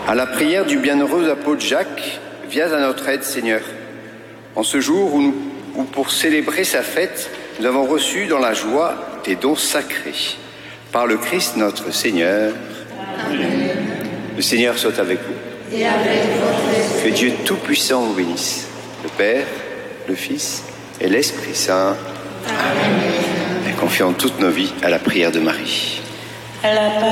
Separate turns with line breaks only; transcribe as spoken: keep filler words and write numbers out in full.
À la prière du bienheureux apôtre Jacques, viens à notre aide, Seigneur. En ce jour où, nous, où pour célébrer sa fête, nous avons reçu dans la joie tes dons sacrés. Par le Christ notre Seigneur. Amen. Le Seigneur soit avec vous.
Et avec votre esprit.
Que Dieu Tout-Puissant vous bénisse, le Père, le Fils et l'Esprit Saint.
Amen.
Et confions toutes nos vies à la prière de Marie.
À la